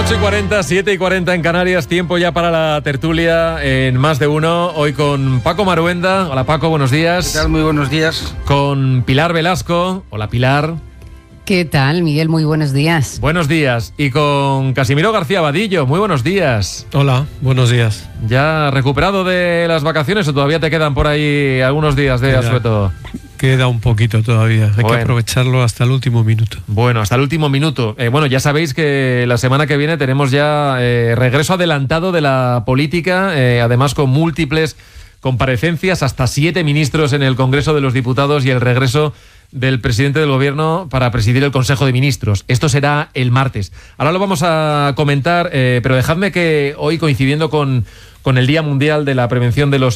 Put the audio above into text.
8:40, 7:40 en Canarias, tiempo ya para la tertulia en Más de Uno, hoy con Paco Maruenda. Hola Paco, buenos días. ¿Qué tal? Muy buenos días. Con Pilar Velasco. Hola Pilar. ¿Qué tal, Miguel? Muy buenos días. Buenos días. Y con Casimiro García Vadillo. Muy buenos días. Hola, buenos días. ¿Ya recuperado de las vacaciones o todavía te quedan por ahí algunos días de asueto? Queda un poquito todavía, hay que aprovecharlo hasta el último minuto. Bueno, hasta el último minuto. Bueno, ya sabéis que la semana que viene tenemos ya regreso adelantado de la política, además con múltiples comparecencias, hasta 7 ministros en el Congreso de los Diputados y el regreso del presidente del Gobierno para presidir el Consejo de Ministros. Esto será el martes. Ahora lo vamos a comentar, pero dejadme que hoy, coincidiendo con el Día Mundial de la Prevención de los